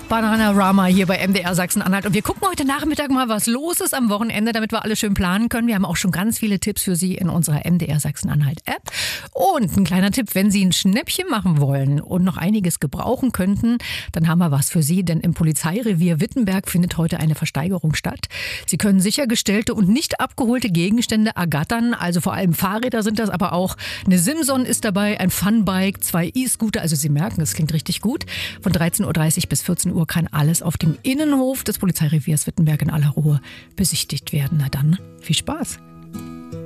Bananarama hier bei MDR Sachsen-Anhalt. Und wir gucken heute Nachmittag mal, was los ist am Wochenende, damit wir alle schön planen können. Wir haben auch schon ganz viele Tipps für Sie in unserer MDR Sachsen-Anhalt-App. Und ein kleiner Tipp, wenn Sie ein Schnäppchen machen wollen und noch einiges gebrauchen könnten, dann haben wir was für Sie. Denn im Polizeirevier Wittenberg findet heute eine Versteigerung statt. Sie können sichergestellte und nicht abgeholte Gegenstände ergattern. Also vor allem Fahrräder sind das, aber auch eine Simson ist dabei, ein Funbike, 2 E-Scooter. Also Sie merken, es klingt richtig gut. Von 13.30 Uhr bis 14 Uhr kann alles auf dem Innenhof des Polizeireviers Wittenberg in aller Ruhe besichtigt werden. Na dann, viel Spaß!